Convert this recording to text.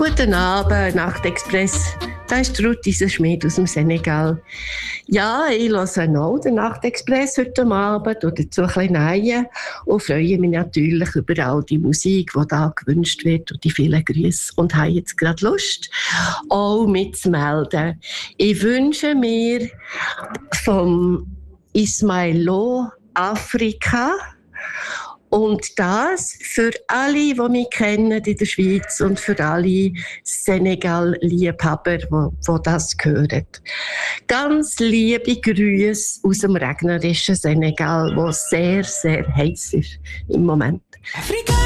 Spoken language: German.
Guten Abend, Nachtexpress. Da ist Ruth, unser Schmied aus dem Senegal. Ja, ich höre auch den Nachtexpress heute Abend oder dazu ein bisschen rein und freue mich natürlich über all die Musik, die da gewünscht wird und die vielen Grüße. Und habe jetzt gerade Lust, auch mitzumelden. Ich wünsche mir vom Ismail Lo Afrika. Und das für alle, die mich kennen in der Schweiz und für alle Senegal-Liebhaber, die das hören. Ganz liebe Grüße aus dem regnerischen Senegal, wo sehr, sehr heiß ist im Moment. Afrika.